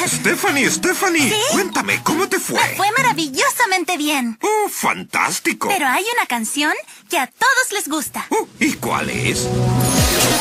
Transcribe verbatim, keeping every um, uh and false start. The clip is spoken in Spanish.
Stephanie, Stephanie, ¿Sí? cuéntame, ¿cómo te fue? Me fue maravillosamente bien. ¡Oh, fantástico! Pero hay una canción que a todos les gusta. Oh, ¿y cuál es?